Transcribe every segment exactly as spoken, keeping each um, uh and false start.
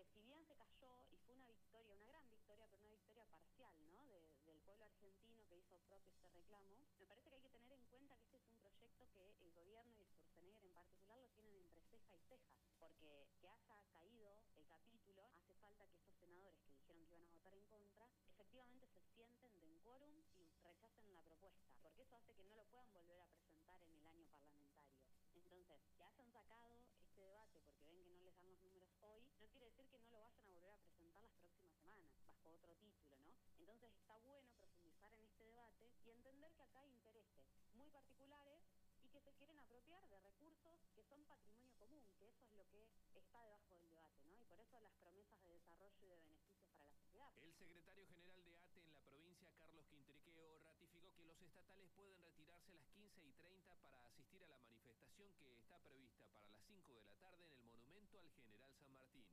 si bien se cayó y fue una victoria, una gran victoria, pero una victoria parcial, ¿no? De, del pueblo argentino que hizo propio este reclamo, me parece que hay que tener en cuenta que este es un proyecto que el gobierno y el Sturzenegger en particular lo tienen entre ceja y ceja, porque que haya caído el capítulo, hace falta que estos senadores que dijeron que iban a votar en contra, efectivamente se sienten de quórum y rechacen la propuesta, porque eso hace que no lo puedan volver a presentar en el año parlamentario. Entonces, que hayan sacado este debate porque ven que no les dan los números hoy, no quiere decir que no lo vayan a volver a presentar las próximas semanas, bajo otro título, ¿no? Entonces está bueno profundizar en este debate y entender que acá hay intereses muy particulares y que se quieren apropiar de recursos que son patrimonio común, que eso es lo que está debajo del debate, ¿no? Y por eso las promesas de desarrollo y de beneficios para la sociedad. El secretario general de ATE en la provincia, Carlos Quintriqueo, ratificó que los estatales pueden retirarse a las quince y treinta para asistir a la manifestación que está prevista para las cinco de la tarde en el monumento al general San Martín.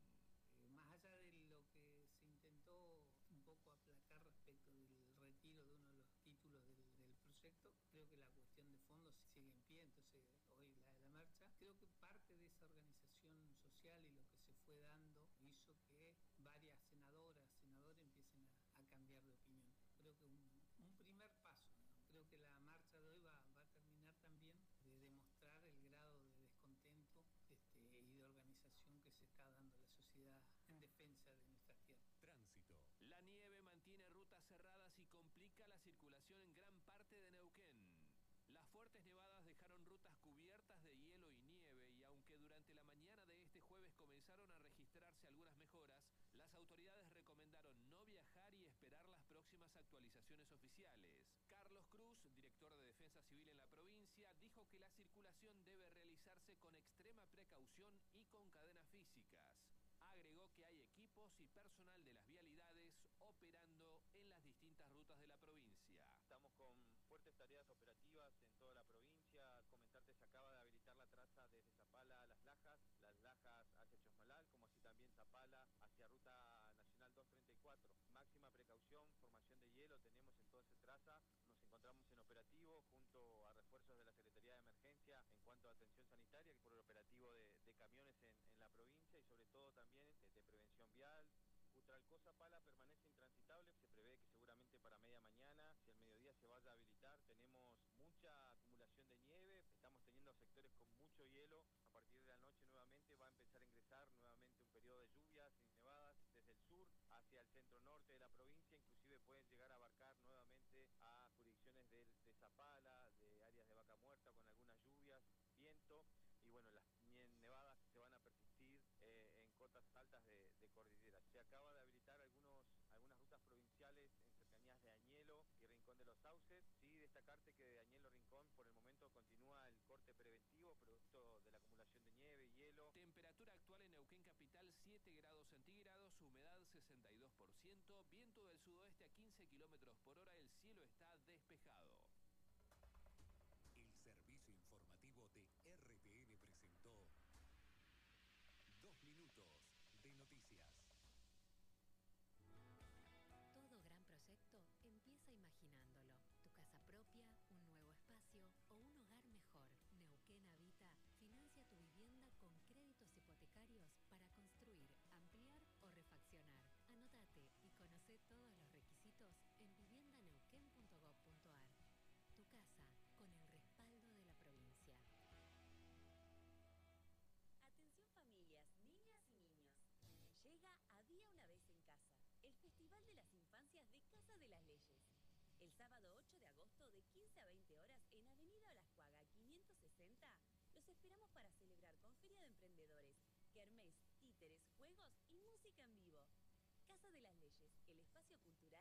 Más allá de lo que se intentó un poco aplacar respecto del retiro de uno de los títulos del, del proyecto, creo que la cuestión de fondo sigue en pie, entonces hoy la de la marcha, creo que parte de esa organización social y lo que se fue dando hizo que varias senadoras, senadores empiecen a, a cambiar de opinión. Creo que un, un primer paso, ¿no? Creo que la marcha de hoy va, va a terminar también de demostrar el grado de descontento este, y de organización que se está dando a la sociedad en defensa de nuestra tierra. Tránsito. La nieve mantiene rutas cerradas y complica la circulación en gran parte de Neuquén. Las fuertes nevadas dejaron rutas cubiertas de hielo y nieve y aunque durante la mañana de este jueves comenzaron a registrarse algunas mejoras, las autoridades recomendaron no viajar y esperar las próximas actualizaciones oficiales. Carlos Cruz, director de Defensa Civil en la provincia, dijo que la circulación debe realizarse con extrema precaución y con cadenas físicas. Agregó que hay equipos y personal de las vialidades operando en las distintas rutas de la provincia. Estamos con fuertes tareas operativas en toda la provincia. Comentarte, se acaba de habilitar la traza desde Zapala a Las Lajas, Las Lajas hacia Chosmalal, como así también Zapala hacia Ruta Nacional doscientos treinta y cuatro. Máxima precaución, formación de hielo tenemos en toda esa traza. Nos encontramos en operativo junto a refuerzos de la Secretaría de Emergencia en cuanto a atención sanitaria por el operativo de, de camiones en, en la provincia y sobre todo también de, de prevención vial. Utralcó-Zapala permanece intransitable, se prevé que seguramente para media mañana, si al mediodía se vaya a habilitar. Tenemos mucha acumulación de nieve, estamos teniendo sectores con mucho hielo. A partir de la noche nuevamente va a empezar a ingresar nuevamente un periodo de lluvias y nevadas desde el sur hacia el centro norte de la provincia, inclusive pueden llegar a abarcar nuevamente a jurisdicciones de, de Zapala, de áreas de Vaca Muerta con algunas lluvias, viento. Y bueno, las nevadas se van a persistir eh, en cotas altas de, de cordillera. Se acaba de habilitar algunos, algunas rutas provinciales en cercanías de Añelo y Rincón de los Sauces. Sí, destacarte que de Añelo a Rincón por el momento continúa el corte preventivo, producto de la acumulación de nieve y hielo. Temperatura actual en Neuquén Capital siete grados centígrados, humedad sesenta y dos por ciento, viento del sudoeste a quince kilómetros por hora, el cielo está despejado. El servicio informativo de R T N presentó Dos Minutos de Noticias. Todo gran proyecto empieza imaginándolo. Tu casa propia, un nuevo espacio o un hogar mejor. Neuquén Habita financia tu vivienda con créditos hipotecarios para construir, ampliar o refaccionar. Anótate y conoce todos los requisitos en vivienda neuquén punto gob punto ar. Tu casa, con el respaldo de la provincia. Atención familias, niñas y niños. Llega Había una vez en casa, el Festival de las Infancias de Casa de las Leyes. El sábado ocho de agosto de quince a veinte horas en Avenida Olascuaga quinientos sesenta, los esperamos para celebrar con Feria de Emprendedores, kermés, títeres, juegos y música en vivo. Casa de las Leyes, el espacio cultural